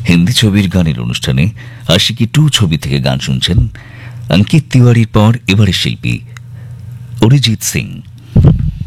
হিন্দি ছবির গানের অনুষ্ঠানে আশিকি 2 ছবি থেকে গান শুনছেন অঙ্কিত তিওয়ারির পর এবারে শিল্পী অরিজিৎ সিং।